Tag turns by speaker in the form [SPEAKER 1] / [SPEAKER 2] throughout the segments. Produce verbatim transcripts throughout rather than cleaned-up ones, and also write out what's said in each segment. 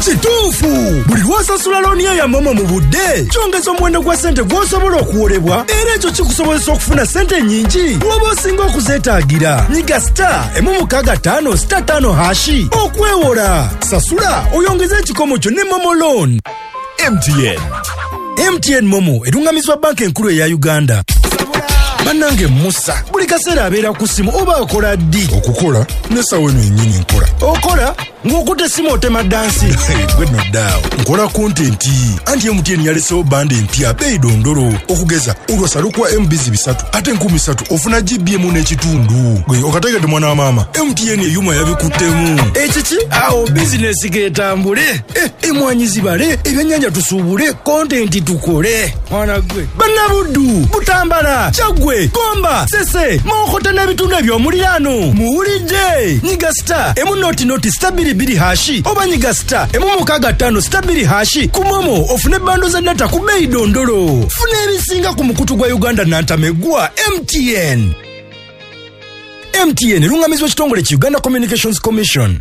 [SPEAKER 1] Kituufu buli lw'osasula looni ya Momo mu budde kyongeza omuwendo gwa ssente gw'osobola okuwolebwa era ekyo kikusobozesa okufuna ssente nnyingi bw'oba osinga okuzeetaagira. Nyiga star emu mukaaga ttaano star ttaano hashi okwewola. Sasula oyongeze ekikomo kyo ne Momo Loan. M T N M T N Momo erungamizibwa banka enkulu eya Uganda. Banange Musa buli kaseera abeera ku simu oba akola ddi?
[SPEAKER 2] Okukola nesawe nyennyini nkola.
[SPEAKER 1] Okola ng'okutte simu otema dansi.
[SPEAKER 2] Gwe no daawo nkola kontenti anti M T N yalesewo bande empya beeyi dondolo okugeza olwasalukwa M B bisatu ate enkumi ssatu ofuna G B emu n'ekitundu. Gwe okategedde mwana wa maama M T N eyuma yabikuttemu.
[SPEAKER 1] Ekiki awo bizinesi getambule emwanyi zibale ebyennyanja tusuubule kontenti tukole. Mwana gwe bannabuddu Butambala Kyagwe Gomba Sese Mokota n'ebitundu eby'omuliraano muwulidde. Nyiga star emu noti noti stabili biri hashi oba nyiga star emu mukaaga ttaano stabili hashi ku Momo ofune bando za data ku beeyi dondolo. Funa ebisinga ku mukutu gwa Uganda n'antamegwa M T N. M T N lungamizwa kitongole ki Uganda Communications Commission.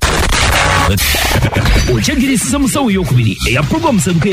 [SPEAKER 3] Ochagirisa musawo yokubiri eya program seruke.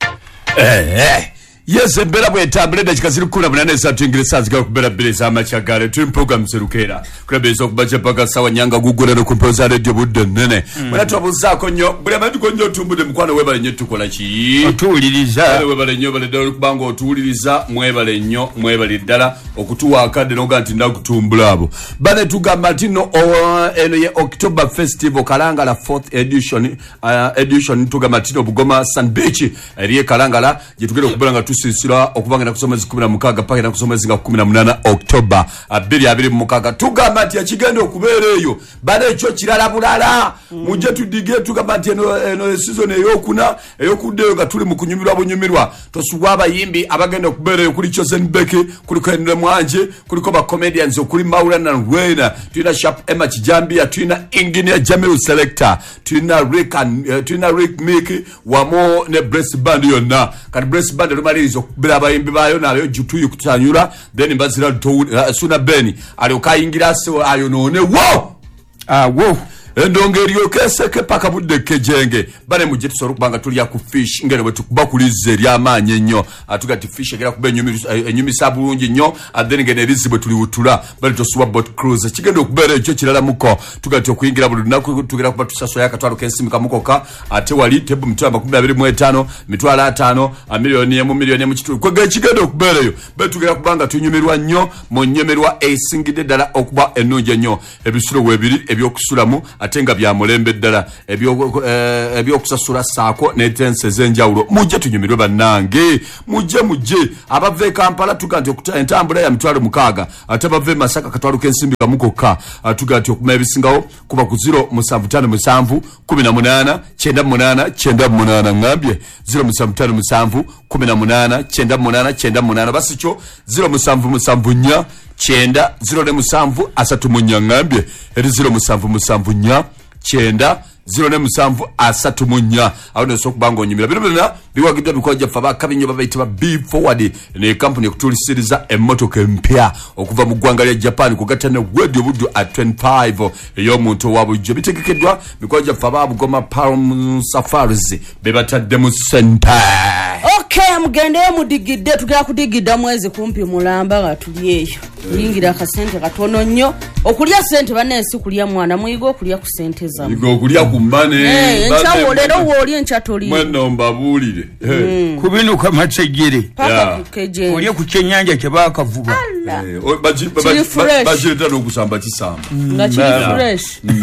[SPEAKER 4] Eh eh Yes, bela bwe tablet chikaziri kuna munane sa tuingirisa zika kubera bileza amachagare tu program serukera kurabeza okubaje paka sawa nyanga gugura no composer radio budde nene mwana twabuzaako nnyo buli bantu konyo tumbude mkwano webale nnyo tukola ki
[SPEAKER 5] otuwuliriza
[SPEAKER 4] webale nnyo bale ddala kubanga otuwuliriza mwebale nnyo mwebale ddala okutuwa akadde noga nti ndakutumbula abo bane tugamba tino eno ye October Festival Kalangala fourth edition uh, edition tugamba tino Bugoma Sun Beach eriye Kalangala gitugere okubanga sisira okubanga na kusoma kumi na mukaaga paka na kusoma zinga kumi na munana October abiri abiri mukaaga tugamba ati yakigenda okubeera eyo bale ekyo kirala bulala mujje tudige tugamba ati eno eno season eyokuna eyokuddeyo nga tuli mu kunyumirwa bunyumirwa tosuwa abayimbi abagenda okubeera eyo kuli Chosen Becky kuli Kende Mwanje kuliko ba comedians okuli Maura na Rwena tuna Sharp Emma Kijambia tuna Engineer Jamil Selector tuna Rick and uh, tuna Rick Mickey wamo ne Breast Band yonna kati Breast Band rumali okubira bayimbi bayo nayo jutuyu kutanyura then mbazira uh, suna Beni ali okayingira so ayo none wo
[SPEAKER 5] ah wo
[SPEAKER 4] endongeri okeseke paka budde kejenge bane mujje tusoro kubanga tuli ya ku fish ngere bwe tukubakulize eri amanye nnyo atugati fish egera kuba enyumi enyumi sabulungi nnyo then ngene rizibwe tuli wutula bale tosuwa boat cruise kigendo okubera ekyo kirala muko tugati okuyingira bulu naku tugera kuba tusaso yakatwalo kensimika muko ka ate wali tebu mtamba makumi abiri mu etaano mitwalo ataano milioni emu milioni mu kitundu kwege kigendo okubera eyo bale tugera kubanga tunyumirwa nnyo mu nyemerwa esingide dala okuba ennungi nnyo ebisuro webiri ebyokusulamu atenga bya mulembe ddala ebyo ebyo kusasula saako netense zenjawulo mujje tunyumirwe bannange mujje mujje abave Kampala tugante okuta entambula ya mitwalo mukaaga atabave Masaka katwalo kensimbi kamukoka tugante okuma ebisingawo kuba ku zero musanvu ttaano musanvu kumi na munaana kyenda munaana kyenda munaana ngambye zero musanvu ttaano musanvu kumi na munaana kyenda munaana kyenda munaana basicho zero musanvu musanvu nnya kyenda zero ne musanvu asatu munya ngambye eri zero musanvu musanvu nnya kyenda zero ne musanvu asatu munya awone sokubanga onyumira bino bino biwagidde bikoja faba kabinyo babaita B forward ne company okutulisiriza emmotoka empya okuva mu gwanga lya Japan kugatana radio buddu at twenty-five eyo muntu wabujjo bitegekeddwa bikoja faba Bugoma Palm Safaris bebatadde mu center.
[SPEAKER 6] Okay, mugende mudigidde tugera kudigidda mwezi kumpi mulamba gatulieyo yingira akasente katono nnyo okulya sente banensi kulya mwana muyigo okulya ku sente zamu
[SPEAKER 4] yigo okulya ku mbane
[SPEAKER 6] eh nchawo lero woli enchatoli
[SPEAKER 4] mweno mbabulire
[SPEAKER 5] eh kubinuka matsegere
[SPEAKER 6] paka kukeje
[SPEAKER 5] olye ku kyenyanja kye bakavuba
[SPEAKER 4] eh baji baji tano kusamba kisamba
[SPEAKER 6] nga chili fresh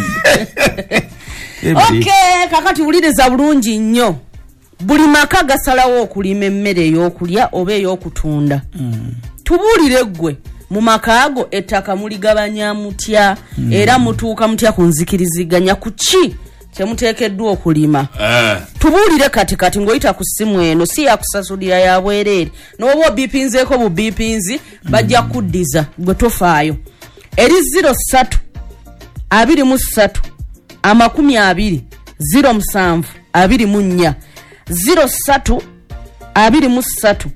[SPEAKER 6] okay kakati uliriza bulungi nnyo buli maka gasalawo okulima emmere y'okulya oba ey'okutunda mm. tubulire gwe mu makaago ettaka muligabanya mutya mm. era mutuuka mutya ku nzikiriziganya ku ki kyemuteekeddwa okulima eh. tubulire kati kati ng'oyita ku ssimu eno si yakusasulira ya bwereere n'oba obipinzeeko bu bipinzi bajja kuddiza gwe tofaayo eri zero ssatu abiri mu ssatu amakumi abiri zero musanvu abiri mu nnya zero satu abiri mu ssatu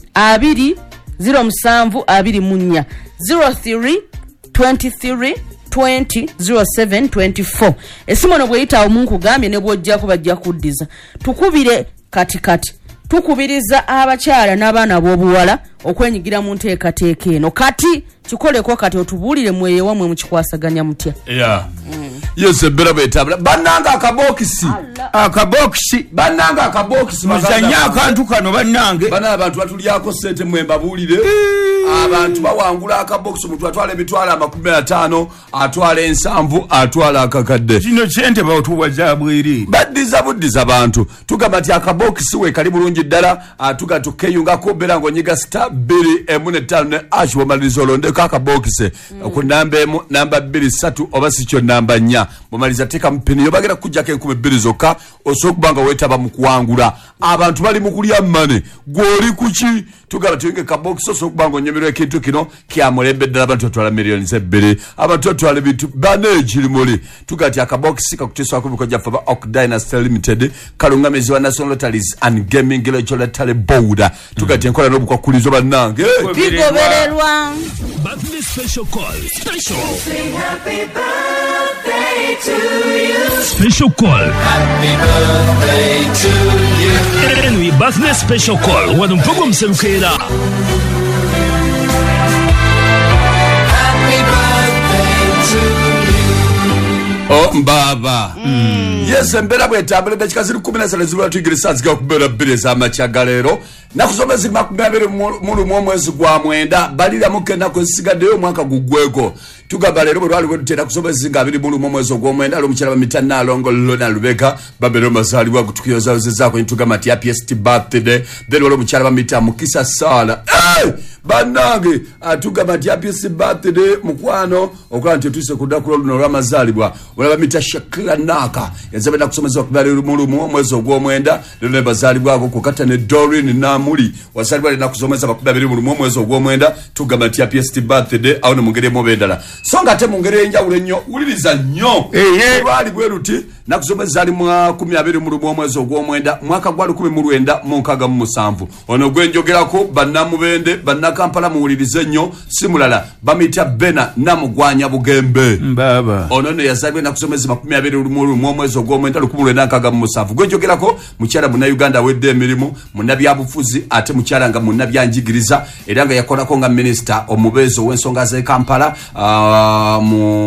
[SPEAKER 6] abiri zero musanvu abiri mu nnya zero three twenty-three twenty zero seven twenty-four esimu no bweyita omuntu gambye ne bwojjako bajja kuddiza tukubire kati kati tukubiriza abakyala n'abaana b'obuwala okwenyigira mu nteekateeka eno kati kikoleko kati otubuulire mweyo wamwe mukikwasaganya mutya
[SPEAKER 4] yeah mm. Yes bera betabula bananga akabokisi
[SPEAKER 5] akabokisi
[SPEAKER 4] bananga akabokisi
[SPEAKER 5] muzanya akantu kano banange
[SPEAKER 4] bana abantu batulyako sente mwemba bulire abantu bawangula akabokisi omuntu atwala emitwalo amakumi ataano atwala ensanvu atwala akakadde
[SPEAKER 5] kino kyente bawutuwaza bwiri
[SPEAKER 4] baddiza buddiza abantu tugamba nti akabokisi we kali bulungi ddala atuga tukeyungako bera ngonyiga star bbiri emu n'ettaano ne ash womaliriza olondeko akabokisi ku namba emu namba bbiri ssatu oba si kyo namba nnya mumaliza teka mpini yobagera kujjako enkumi bbiri zokka osobola okubanga weetaba mu kuwangula abantu bali mu kulya mmane gw'oli kuki tugamba tuyinge kabokisi osobola okubanga onyemerwa ekintu kino kyamulembe ddala abantu batwala miliyoni zebbiri abantu batwala ebintu bane ekirimuli tugamba ti akabokisi kakutiiswako emiko gyaffe aba ok dynasty limited kalungamezi wa national lotteries and gaming regulatory board tugamba ti enkola n'obukwakulizo bannange
[SPEAKER 6] bigobererwa
[SPEAKER 3] Birthday special call. Special.
[SPEAKER 7] Happy birthday to you.
[SPEAKER 3] Special call.
[SPEAKER 7] Happy birthday to you.
[SPEAKER 3] Anyway, birthday special call. Wano mpogo mserukera.
[SPEAKER 7] Happy birthday to you.
[SPEAKER 4] Oh mbaba mm. Yes mbera bwetambule dakika ziri kumi na ssatu zibula tuyigiriza zigenda kubeera bbiri ez'amakyaga leero nakusoma ziri makumi abiri mu omwezi gwa mwenda baliramu k'ennaku ezisigaddeyo omwaka guggweko tugamba leero bwe lwali bwe tutera kusoma ezizinga abiri mu omwezi ogw'omwenda ali omukyala bamita Nalongo Lona Lubega babeera omazaalibwa gutukiyozayozezaako nitugamba nti happiest birthday then wali omukyala bamita Mukisa Sala hey! Bannange atugamba nti happiest birthday mukwano okulaba nti etuuse ku ddaku luno olw'amazaalibwa olaba bamita Shakira Naka yazabenda kusomeza okubala mu omwezi ogw'omwenda leero ne bazaalibwako ku kata ne Doreen Namuli wazaalibwa lena kusomeza bakumi abiri mu omwezi ogw'omwenda tugamba nti happiest birthday awo ne mu ngeri emu oba endala so nga ate mu ngeri ey'enjawulo ennyo wuliriza nnyo olwali bwe luti nakusomeza ali mu makumi abiri mu omwezi ogw'omwenda mwaka gwa lukumi mu lwenda mu nkaaga mu musanvu ono gwenjogerako bannamubende bannakampala muwulirize nnyo si mulala bamuyita Bena Namugwanya Bugembe
[SPEAKER 5] mbaba
[SPEAKER 4] ono ne yazaalibwa nakusomeza makumi abiri mu omwezi ogw'omwenda lukumi mu lwenda nkaaga mu musanvu gwenjogerako mukyala munnayuganda awedde emirimu munnabyabufuzi ate mukyala nga munnabyanjigiriza era nga yakolako nga minisita omubeezi ow'ensonga z'e Kampala uh,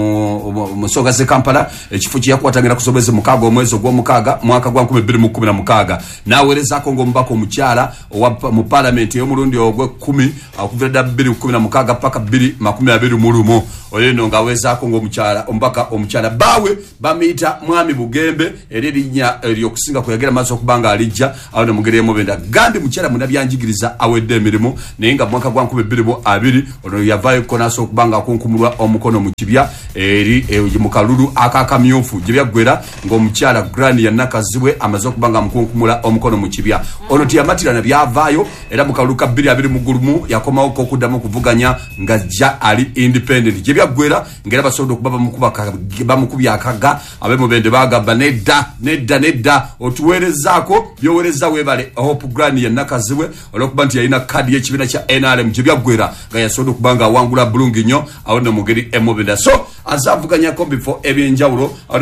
[SPEAKER 4] mu nsonga z'e Kampala ekifo kye yakwatanga kusomeza mukaaga omwezi ogw'omukaaga mwaka gwa nkumi bbiri mu kkumi na mukaaga n'aweerezaako ng'omubaka omukyala mu paalamenti ey'omulundi ogw'ekkumi okuva dda bbiri kkumi na mukaaga paka bbiri makumi abiri mu lumu olino ng'aweezaako ng'omukyala omubaka omukyala baawe bamuyita Mwami Bugembe era erinnya ery'okusinga kweyagera maaso okuba nga alijja awo ne mugeri emubenda gambi mukyala munnabyanjigiriza awedde emirimu naye nga mwaka gwa nkumi bbiri mu abiri ono yavaayoko n'asobola okuba nga akunkumulwa omukono mu kibya eri mu kalulu akakamyufu gye byaggwera ng'omukyala Grani Yanakazibwe amaze okuba nga amukunkumula omukono mu kibya ono tiyamatirana byavaayo era mu kalulu ka bbiri abiri mu gulumu yakomawo okuddamu okuvuganya nga jja ali independent gye byaggwera ng'era basobodde okuba bamukubya akaga ab'emubende bagamba nedda nedda nedda otuweerezaako byoweereza weebale Hope Grani Yanakazibwe olw'okuba nti yalina kadi y'ekibiina kya N R M gye byaggwera nga yasobodde okuba nga awangula bulungi nnyo awo ne mu ngeri emubenda so azaavuganyako bifo ebyenjawulo